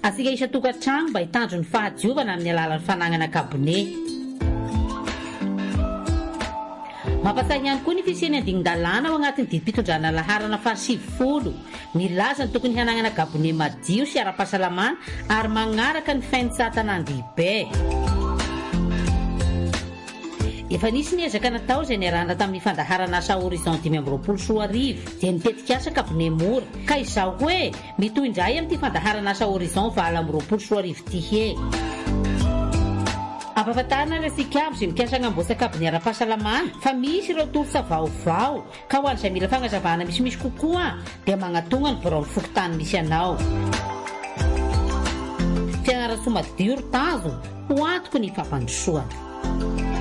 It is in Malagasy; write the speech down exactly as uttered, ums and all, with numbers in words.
Asika isa tokantrano mba hitanjo ny fahadiovana amin'ny alalan'ny fanagnana kabone. Mampasahy ihany koa ny fisiany andinindalàna ao anatin'ny didim-pitondrana laharana fahasivifolo. Milaza ny tokony hanagnana kabone madio sy ara-pahasalamana ary magnaraka ny faintsatana-ndibe. Efa nisy niezaka natao izay niarahana tamin'ny fandaharana asa horizon dimy amby roapolo sy roa arivo dia nitetika asa kabone mora ka izao hoe mitohy indray amin'ity fandaharana asa horizon valo amby roapolo sy roa arivo ity he. Ampahafantarina resika aby izay mikasa agnamboatra kabone ara-pahasalamana fa misy ireo tolotra vaovao ka ho an'izay mila fagnazavana misimisy kokoa dia magnatonga ny birao fokotany misy anao. Fianarantsoa madio ro tazo ho antoko ny fampandrosoana.